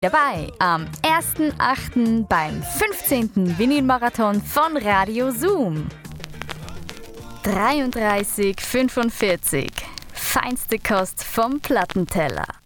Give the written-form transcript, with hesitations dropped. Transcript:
Dabei am 1.8. beim 15. Vinylmarathon von Radio Zoom. 33,45. Feinste Kost vom Plattenteller.